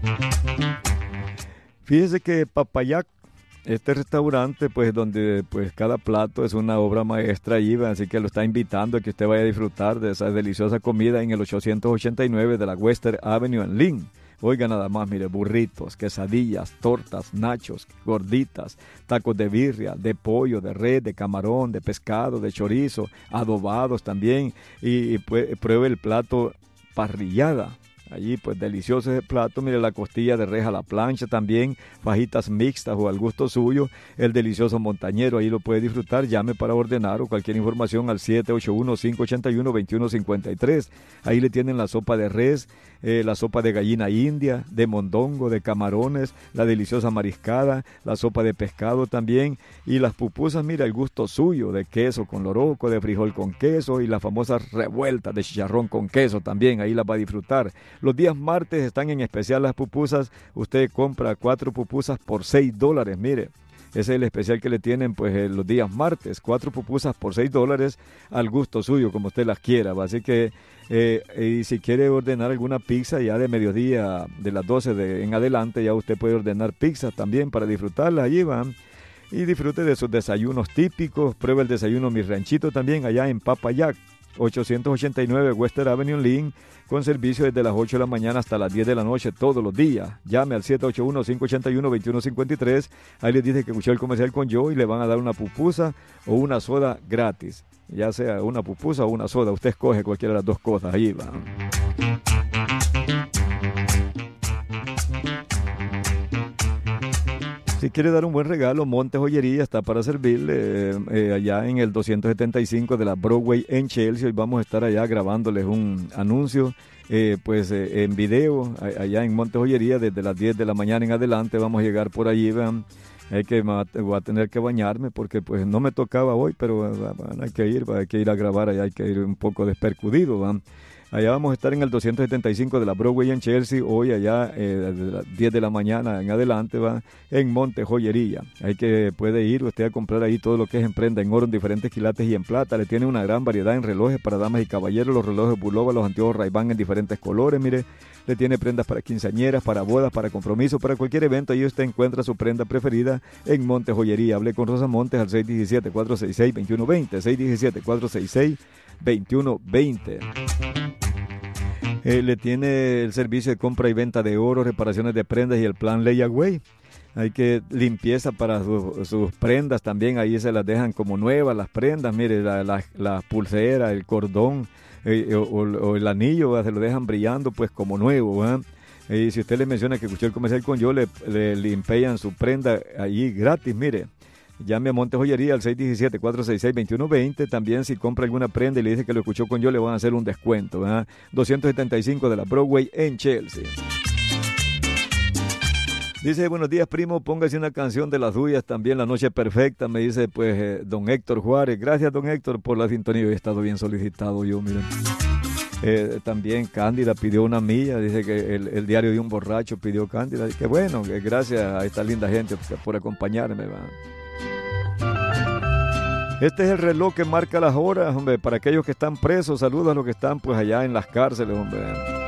Fíjese que Papayac, este restaurante, pues donde pues cada plato es una obra maestra allí, ¿va? Así que lo está invitando a que usted vaya a disfrutar de esa deliciosa comida en el 889 de la Western Avenue en Lynn. Oiga nada más, mire, burritos, quesadillas, tortas, nachos, gorditas, tacos de birria, de pollo, de red, de camarón, de pescado, de chorizo, adobados también. Y pues, pruebe el plato parrillada. Allí, pues, delicioso ese plato. Mire, la costilla de res a la plancha también, fajitas mixtas o al gusto suyo. El delicioso montañero, ahí lo puede disfrutar. Llame para ordenar o cualquier información al 781-581-2153. Ahí le tienen la sopa de res, la sopa de gallina india, de mondongo, de camarones, la deliciosa mariscada, la sopa de pescado también. Y las pupusas, mira, el gusto suyo, de queso con loroco, de frijol con queso y las famosas revueltas de chicharrón con queso también. Ahí las va a disfrutar. Los días martes están en especial las pupusas. Usted compra 4 pupusas por $6, mire. Ese es el especial que le tienen pues los días martes. 4 pupusas por $6 al gusto suyo, como usted las quiera. Así que, y si quiere ordenar alguna pizza ya de mediodía, de las 12 en adelante, ya usted puede ordenar pizzas también para disfrutarlas. Allí van. Y disfrute de sus desayunos típicos. Pruebe el desayuno Mi Ranchito también allá en Papayac. 889 Western Avenue Lynn, con servicio desde las 8 de la mañana hasta las 10 de la noche todos los días. Llame al 781-581-2153. Ahí les dice que escuchó el comercial con yo y le van a dar una pupusa o una soda gratis. Ya sea una pupusa o una soda, usted escoge cualquiera de las dos cosas. Ahí va. Si quiere dar un buen regalo, Monte Joyería está para servirle allá en el 275 de la Broadway en Chelsea. Hoy vamos a estar allá grabándoles un anuncio en video allá en Monte Joyería desde las 10 de la mañana en adelante. Vamos a llegar por allí, vean. Voy a tener que bañarme porque pues no me tocaba hoy, pero hay que ir a grabar allá, hay que ir un poco despercudido, ¿van? Allá vamos a estar en el 275 de la Broadway en Chelsea, hoy allá desde las 10 de la mañana en adelante, va en Monte Joyería. Hay que puede ir usted a comprar ahí todo lo que es en prenda, en oro, en diferentes quilates y en plata. Le tiene una gran variedad en relojes para damas y caballeros, los relojes Bulova, los anteojos Ray-Ban en diferentes colores, mire. Le tiene prendas para quinceañeras, para bodas, para compromiso, para cualquier evento. Ahí usted encuentra su prenda preferida en Monte Joyería. Hablé con Rosa Montes al 617-466-2120, 617-466-2120. Le tiene el servicio de compra y venta de oro, reparaciones de prendas y el plan Layaway. Hay que limpieza para sus prendas también, ahí se las dejan como nuevas las prendas, mire, la pulsera, el cordón o el anillo, se lo dejan brillando pues como nuevo, ¿eh? Y si usted le menciona que escuchó el comercial con yo, le limpian su prenda allí gratis, mire. Llame a Monte Joyería al 617-466-2120. También si compra alguna prenda y le dice que lo escuchó con yo, le van a hacer un descuento, ¿verdad? 275 de la Broadway en Chelsea. Dice, buenos días, primo, póngase una canción de las suyas también, La Noche Perfecta, me dice pues don Héctor Juárez. Gracias, don Héctor, por la sintonía. He estado bien solicitado yo, miren. También Cándida pidió una milla, dice que el diario de un borracho pidió Cándida. Y que bueno, que gracias a esta linda gente por acompañarme, ¿verdad? Este es el reloj que marca las horas, hombre, para aquellos que están presos. Saludos a los que están pues allá en las cárceles, hombre.